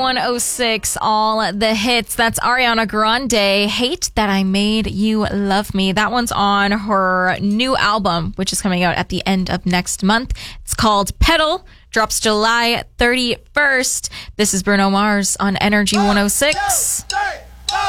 106, all the hits. That's Ariana Grande, Hate That I Made You Love Me. That one's on her new album, which is coming out at the end of next month. It's called Pedal, drops July 31st. This is Bruno Mars on Energy 106.